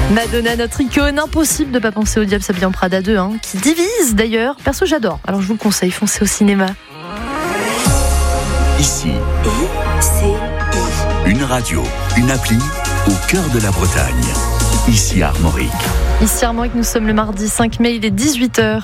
Madonna, notre icône, impossible de pas penser au Diable s'habille en Prada 2, qui divise d'ailleurs. Perso, j'adore. Alors je vous le conseille, foncez au cinéma. Ici, une radio, une appli au cœur de la Bretagne. Ici Armorique. Ici Armorique, nous sommes le mardi 5 mai, il est 18h.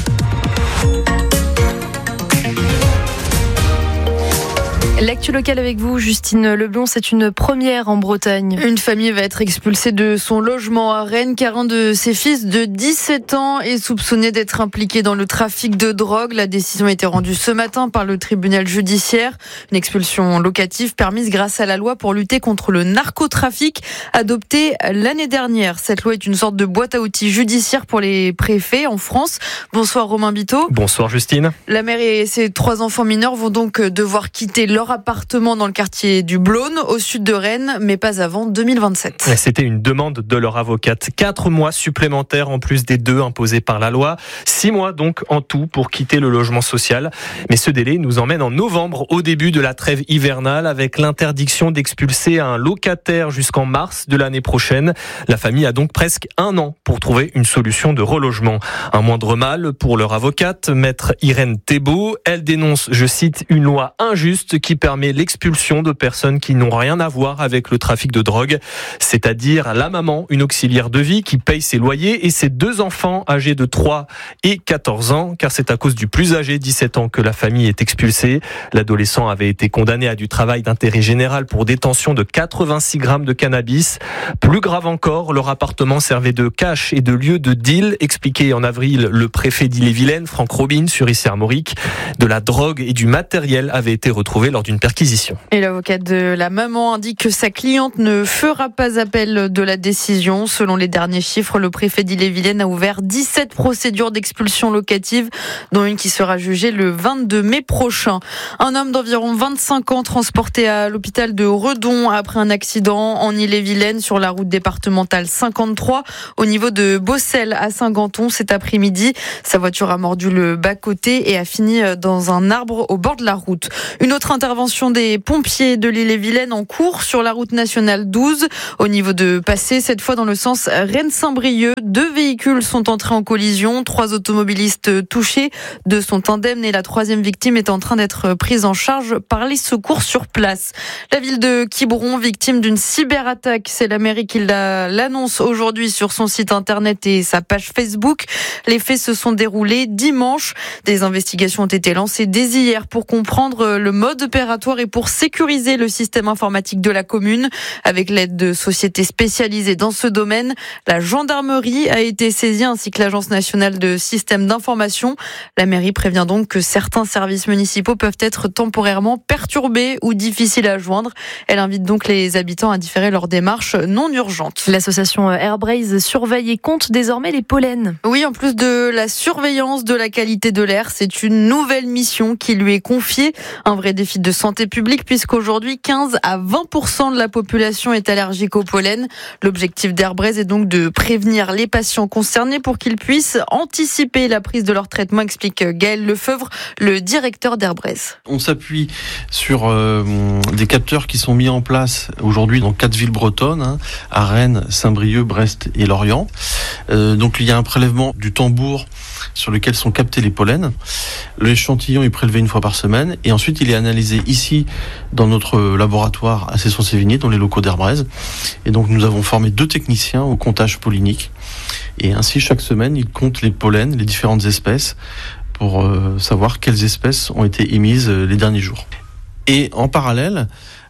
L'actu locale avec vous, Justine Leblond, c'est une première en Bretagne. Une famille va être expulsée de son logement à Rennes car un de ses fils de 17 ans est soupçonné d'être impliqué dans le trafic de drogue. La décision a été rendue ce matin par le tribunal judiciaire. Une expulsion locative permise grâce à la loi pour lutter contre le narcotrafic adoptée l'année dernière. Cette loi est une sorte de boîte à outils judiciaire pour les préfets en France. Bonsoir Romain Biteau. Bonsoir Justine. La mère et ses 3 enfants mineurs vont donc devoir quitter leur appartement dans le quartier du Blône, au sud de Rennes, mais pas avant 2027. C'était une demande de leur avocate. 4 mois supplémentaires en plus des 2 imposés par la loi. 6 mois donc en tout pour quitter le logement social. Mais ce délai nous emmène en novembre, au début de la trêve hivernale, avec l'interdiction d'expulser un locataire jusqu'en mars de l'année prochaine. La famille a donc presque 1 an pour trouver une solution de relogement. Un moindre mal pour leur avocate, maître Irène Thébault. Elle dénonce, je cite, une loi injuste qui permet l'expulsion de personnes qui n'ont rien à voir avec le trafic de drogue, c'est-à-dire la maman, une auxiliaire de vie qui paye ses loyers et ses 2 enfants âgés de 3 et 14 ans, car c'est à cause du plus âgé, 17 ans, que la famille est expulsée. L'adolescent avait été condamné à du travail d'intérêt général pour détention de 86 grammes de cannabis. Plus grave encore, leur appartement servait de cache et de lieu de deal, expliqué en avril le préfet d'Ille-et-Vilaine, Franck Robin, sur ici Armorique. De la drogue et du matériel avaient été retrouvés lors d'une perquisition. Et l'avocate de la maman indique que sa cliente ne fera pas appel de la décision. Selon les derniers chiffres, le préfet d'Ille-et-Vilaine a ouvert 17 procédures d'expulsion locative, dont une qui sera jugée le 22 mai prochain. Un homme d'environ 25 ans transporté à l'hôpital de Redon après un accident en Ille-et-Vilaine sur la route départementale 53 au niveau de Bossel à Saint-Ganton cet après-midi. Sa voiture a mordu le bas-côté et a fini dans un arbre au bord de la route. Une autre intervention des pompiers de l'Ille-et-Vilaine en cours sur la route nationale 12 au niveau de Passé, cette fois dans le sens Rennes-Saint-Brieuc. 2 véhicules sont entrés en collision, 3 automobilistes touchés, 2 sont indemnes et la 3e victime est en train d'être prise en charge par les secours sur place. La ville de Quiberon, victime d'une cyberattaque, c'est la mairie qui l'annonce aujourd'hui sur son site internet et sa page Facebook. Les faits se sont déroulés dimanche. Des investigations ont été lancées dès hier pour comprendre le mode opératoire et pour sécuriser le système informatique de la commune. Avec l'aide de sociétés spécialisées dans ce domaine, la gendarmerie a été saisie ainsi que l'Agence nationale de systèmes d'information. La mairie prévient donc que certains services municipaux peuvent être temporairement perturbés ou difficiles à joindre. Elle invite donc les habitants à différer leurs démarches non urgentes. L'association Airbraze surveille et compte désormais les pollens. Oui, en plus de la surveillance de la qualité de l'air, c'est une nouvelle mission qui lui est confiée. Un vrai défi de santé publique puisqu'aujourd'hui 15 à 20% de la population est allergique au pollen. L'objectif d'Airbraze est donc de prévenir les patients concernés pour qu'ils puissent anticiper la prise de leur traitement, explique Gaël Lefebvre, le directeur d'Airbraze. On s'appuie sur des capteurs qui sont mis en place aujourd'hui dans 4 villes bretonnes, à Rennes, Saint-Brieuc, Brest et Lorient. Donc il y a un prélèvement du tambour sur lequel sont captés les pollens. L'échantillon est prélevé 1 fois par semaine et ensuite il est analysé ici dans notre laboratoire à Cesson-Sévigné, dans les locaux d'Airbraze. Et donc nous avons formé 2 techniciens au comptage pollinique et ainsi chaque semaine ils comptent les pollens, les différentes espèces pour savoir quelles espèces ont été émises les derniers jours. Et en parallèle,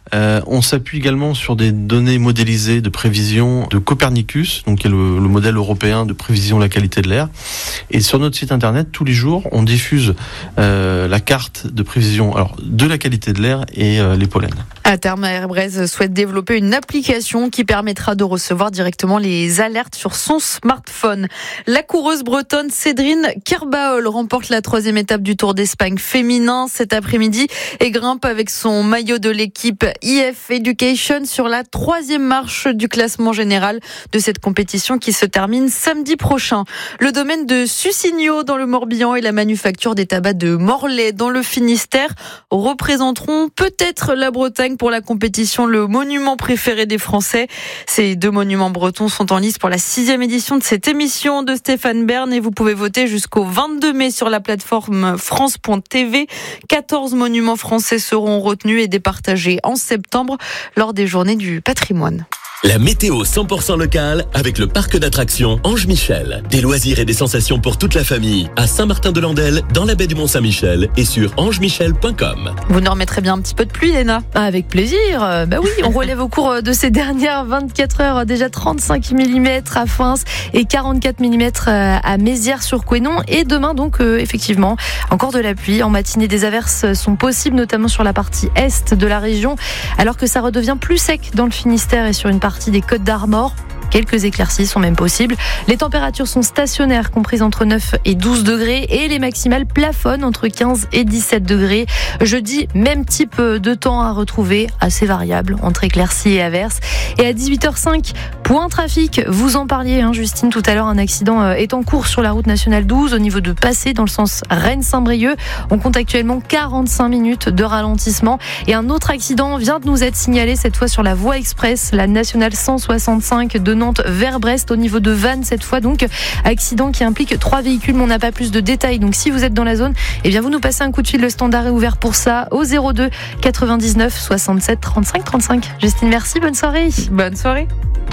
on s'appuie également sur des données modélisées de prévision de Copernicus, donc qui est le modèle européen de prévision de la qualité de l'air. Et sur notre site internet, tous les jours, on diffuse la carte de prévision de la qualité de l'air et les pollens. À terme, Airbraze souhaite développer une application qui permettra de recevoir directement les alertes sur son smartphone. La coureuse bretonne Cédrine Kerbaol remporte la 3e étape du Tour d'Espagne féminin cet après-midi et grimpe avec son maillot de l'équipe IF Education sur la 3e marche du classement général de cette compétition qui se termine samedi prochain. Le domaine de Sucigno dans le Morbihan et la manufacture des tabacs de Morlaix dans le Finistère représenteront peut-être la Bretagne pour la compétition, le monument préféré des Français. Ces 2 monuments bretons sont en lice pour la 6e édition de cette émission de Stéphane Bern et vous pouvez voter jusqu'au 22 mai sur la plateforme France.tv. 14 monuments français seront retenus et départagés en septembre lors des journées du patrimoine. La météo 100% locale avec le parc d'attractions Ange Michel. Des loisirs et des sensations pour toute la famille à Saint-Martin-de-Landelle, dans la baie du Mont-Saint-Michel et sur angemichel.com. Vous nous remettrez bien un petit peu de pluie, Léna? Avec plaisir. Bah oui, on relève au cours de ces dernières 24 heures déjà 35 mm à Fins et 44 mm à Mézières-sur-Couesnon. Et demain, donc, effectivement, encore de la pluie. En matinée, des averses sont possibles, notamment sur la partie est de la région, alors que ça redevient plus sec dans le Finistère et sur une partie des Côtes d'Armor. Quelques éclaircies sont même possibles. Les températures sont stationnaires, comprises entre 9 et 12 degrés. Et les maximales plafonnent entre 15 et 17 degrés. Jeudi, même type de temps à retrouver, assez variable, entre éclaircies et averses. Et à 18h05, point trafic. Vous en parliez, Justine, tout à l'heure. Un accident est en cours sur la route nationale 12 au niveau de Passé, dans le sens Rennes-Saint-Brieuc. On compte actuellement 45 minutes de ralentissement. Et un autre accident vient de nous être signalé, cette fois sur la voie express, la nationale 165 de Nantes vers Brest au niveau de Vannes cette fois, donc accident qui implique 3 véhicules, mais on n'a pas plus de détails, donc si vous êtes dans la zone, eh bien vous nous passez un coup de fil, le standard est ouvert pour ça au 02 99 67 35 35. Justine, merci, bonne soirée. Bonne soirée.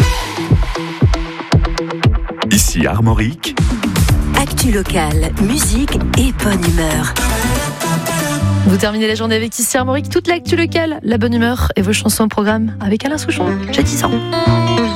Ici Armorique. Actu locale, musique et bonne humeur. Vous terminez la journée avec Ici Armorique, toute l'actu locale, la bonne humeur et vos chansons au programme avec Alain Souchon. J'ai 10 ans.